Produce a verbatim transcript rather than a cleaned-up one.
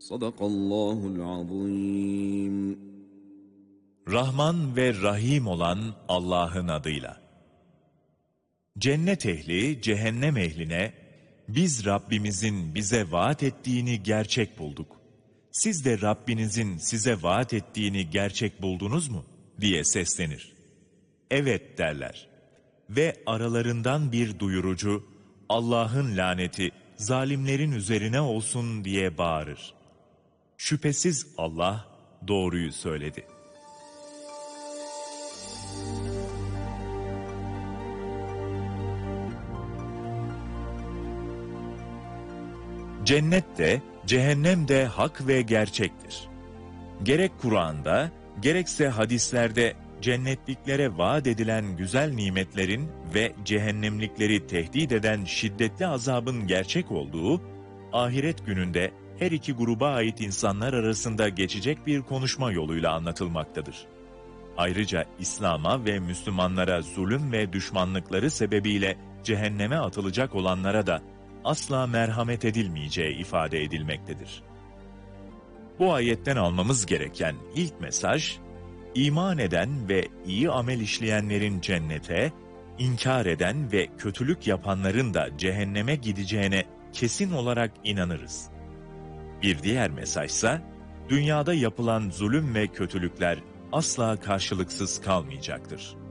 Sadakallahul azim. Rahman ve Rahim olan Allah'ın adıyla. Cennet ehli, cehennem ehline, biz Rabbimizin bize vaat ettiğini gerçek bulduk. Siz de Rabbinizin size vaat ettiğini gerçek buldunuz mu? Diye seslenir. Evet derler. Ve aralarından bir duyurucu, Allah'ın laneti zalimlerin üzerine olsun diye bağırır. Şüphesiz Allah doğruyu söyledi. Cennet de, cehennem de hak ve gerçektir. Gerek Kur'an'da, gerekse hadislerde cennetliklere vaat edilen güzel nimetlerin ve cehennemlikleri tehdit eden şiddetli azabın gerçek olduğu, ahiret gününde her iki gruba ait insanlar arasında geçecek bir konuşma yoluyla anlatılmaktadır. Ayrıca İslam'a ve Müslümanlara zulüm ve düşmanlıkları sebebiyle cehenneme atılacak olanlara da asla merhamet edilmeyeceği ifade edilmektedir. Bu ayetten almamız gereken ilk mesaj, iman eden ve iyi amel işleyenlerin cennete, inkar eden ve kötülük yapanların da cehenneme gideceğine kesin olarak inanırız. Bir diğer mesajsa, dünyada yapılan zulüm ve kötülükler asla karşılıksız kalmayacaktır.